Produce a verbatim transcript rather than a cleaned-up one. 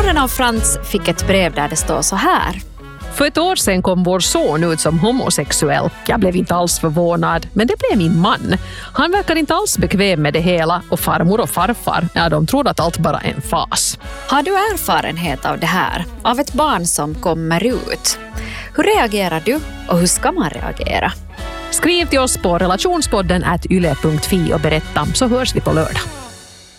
Brorsorna och Frans fick ett brev där det står så här. För ett år sedan kom vår son ut som homosexuell. Jag blev inte alls förvånad, men det blev min man. Han verkar inte alls bekväm med det hela och farmor och farfar, ja, de tror att allt bara är en fas. Har du erfarenhet av det här? Av ett barn som kommer ut? Hur reagerar du och hur ska man reagera? Skriv till oss på relationspodden at yle punkt fi och berätta, så hörs vi på lördag.